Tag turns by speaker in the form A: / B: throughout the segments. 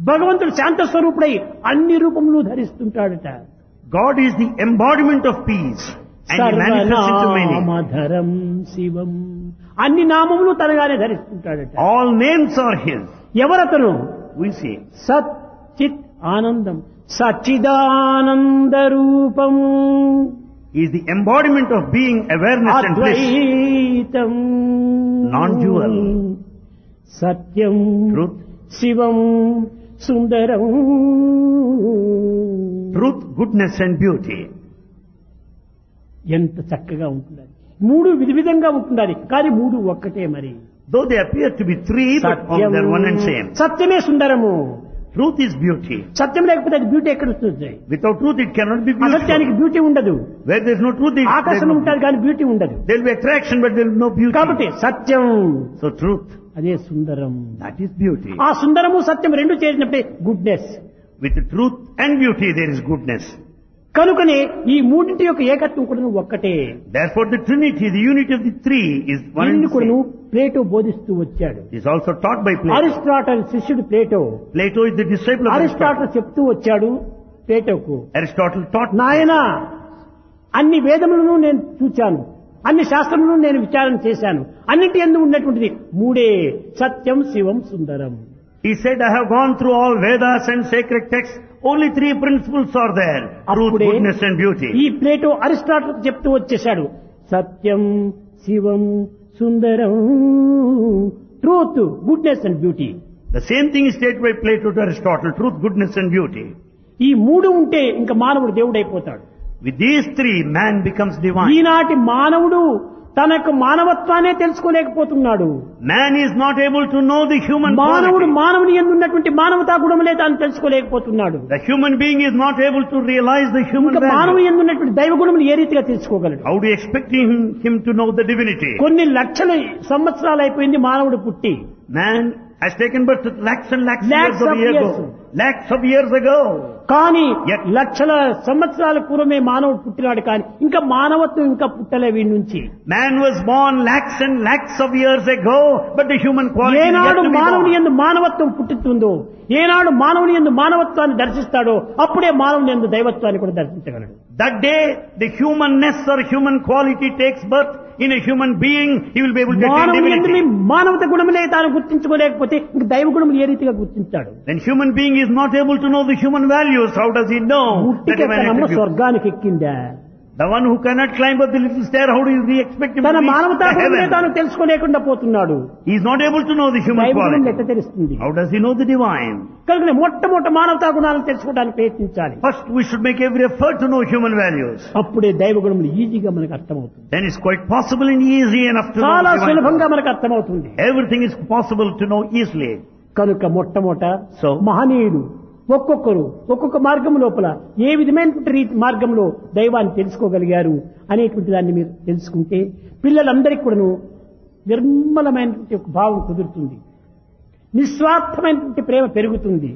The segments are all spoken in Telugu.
A: భగవంతుడు శాంత స్వరూపుడై అన్ని రూపములు ధరిస్తుంటాడట.
B: God is the embodiment of peace and he manifests into many.
A: సర్వనామధరం శివం, అన్ని నామములు తనగానే ధరిస్తుంటాడట.
B: All names are his.
A: ఎవరతను?
B: We say
A: సత్ చిత్ ఆనందం, సచ్చిదానంద రూపం,
B: he is the embodiment of being, awareness and bliss.
A: Advaitam,
B: Non-dual.
A: Satyam,
B: Truth,
A: Shivam, Sundaram.
B: truth, goodness and beauty.
A: ఎంత చక్కగా ఉంటుందని. మూడు విధంగా ఉంటుందని, కానీ మూడు ఒక్కటే. మరి
B: Though they appear to be three, but they're one and same.
A: సత్యమే సుందరము.
B: Truth is beauty.
A: సత్యం లేకపోతే అది బ్యూటీ ఎక్కడ వస్తుంది?
B: Without truth, it cannot be
A: అసత్యానికి
B: beautiful.
A: Beauty ఉండదు.
B: Where there's no truth,
A: ఆకర్షణ ఉంటుంది కానీ బ్యూటీ ఉండదు.
B: there'll be attraction, but there'll be no beauty.
A: కాబట్టి సత్యం
B: So truth,
A: అదే సుందరం.
B: that is beauty.
A: ఆ సుందరము సత్యం రెండు చేరినప్పుడే goodness.
B: With the truth and beauty, there is goodness.
A: కనుకనే ఈ మూడింటి యొక్క ఏకత్వం కూడా ఒక్కటే.
B: Therefore, the Trinity, the unity of the three, is one and
A: దీన్ని
B: the
A: కూడా
B: same.
A: ప్లేటో బోధిస్తూ వచ్చాడు.
B: It is also taught by Plato.
A: Aristotle శిష్యుడు Plato.
B: Plato is the disciple of Aristotle.
A: Aristotle చెప్తూ వచ్చాడు ప్లేటోకు,
B: Aristotle taught.
A: నాయనా అన్ని వేదములను నేను చూచాను, అన్ని శాస్త్రములను నేను విచారణ చేశాను, అన్నింటి యందు ఉన్నటువంటిది మూడే, సత్యం శివం సుందరం.
B: He said, I have gone through all Vedas and sacred texts. Only three principles are there. Truth,
A: అప్పుడే
B: goodness and beauty.
A: ఈ ప్లేటో అరిస్టాటల్ చెప్తూ వచ్చేశాడు, సత్యం శివం సుందరం, truth goodness and beauty.
B: The same thing is stated by Plato to Aristotle. Truth, goodness and beauty.
A: ఈ మూడు ఉంటే ఇంకా మానవుడు దేవుడైపోతాడు.
B: With these three, man becomes divine.
A: ఈనాటి మానవుడు తనకు మానవత్వాన్ని తెలుసుకోలేకపోతున్నాడు.
B: Man is not able to know the human
A: మానవుడు
B: quality.
A: మానవుని యందు ఉన్నటువంటి మానవతా గుణములే తాను తెలుసుకోలేకపోతున్నాడు.
B: The human being is not able to realize the human
A: ఇంకా మానవుని
B: value.
A: యందు ఉన్నటువంటి దైవ గుణములు ఏ రీతిగా తెలుసుకోగలడు?
B: How do you expect him to know the divinity?
A: కొన్ని లక్షల సంవత్సరాలు అయిపోయింది మానవుడు పుట్టి.
B: Man has taken birth lakhs and lakhs,
A: Lakhs
B: of
A: of
B: years
A: years.
B: ago. Lakhs of years ago.
A: కానీ
B: Yet-
A: లక్షల సంవత్సరాల పూర్వమే మానవుడు పుట్టినాడు, కానీ ఇంకా మానవత్వం ఇంకా పుట్టలే వీడి నుంచి.
B: Man was born lakhs and lakhs of years ago, but the human quality is yet
A: ఏనాడు
B: to be
A: మానవుని
B: born.
A: యందు మానవత్వం పుట్టుతుందో, ఏనాడు మానవుని యందు మానవత్వాన్ని దర్శిస్తాడో అప్పుడే మానవుని యందు దైవత్వాన్ని కూడా దర్శించగలడు.
B: That day, the humanness or human quality takes birth in a human being, he will be able to attain
A: మానవుని యందు
B: divinity.
A: మానవత గుణములే తాను గుర్తించుకోలేకపోతే ఇంక దైవ గుణములు ఏ రీతిగా గుర్తించాడు?
B: When human being is not able to know the human values, how does he know that
A: ఉట్టికెక్కనమ్మ
B: humanity?
A: స్వర్గానికి ఎక్కిందా?
B: The one who cannot climb up the little stair, how do you expect him
A: తన
B: to
A: మానవతా
B: reach
A: గుణములే
B: heaven?
A: తాను తెలుసుకోలేకుండా పోతున్నాడు.
B: He is not able to know the human
A: దైవ గుణములు
B: quality.
A: ఎట్ట తెలుస్తుంది?
B: How does he know the divine?
A: కనుక మొట్టమొదటి మానవతా గుణాలను తెలుసుకోవడానికి ప్రయత్నించాలి.
B: First, we should make every effort to know human values.
A: అప్పుడే దైవ గుణములు ఈజీగా మనకు అర్థమవుతుంది.
B: Then it's quite possible and easy enough to know
A: చాలా
B: divine.
A: సులభంగా మనకు అర్థమవుతుంది.
B: Everything is possible to know easily.
A: కనుక మొట్టమొదట
B: So,
A: మహనీయుడు ఒక్కొక్కరు ఒక్కొక్క మార్గం లోపల ఏ విధమైనటువంటి రీతి మార్గంలో దైవాన్ని తెలుసుకోగలిగారు అనేటువంటి దాన్ని మీరు తెలుసుకుంటే పిల్లలందరికీ కూడాను నిర్మలమైనటువంటి ఒక భావం కుదురుతుంది, నిస్వార్థమైనటువంటి ప్రేమ పెరుగుతుంది,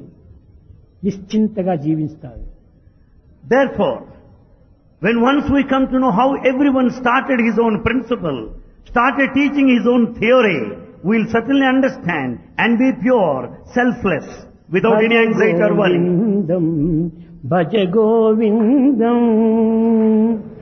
A: నిశ్చింతగా జీవిస్తారు.
B: therefore, when once we come to know how everyone started his own principle, started teaching his own theory, we'll certainly understand and be pure, selfless, without any anxiety or worry.
A: Bhaja Govindam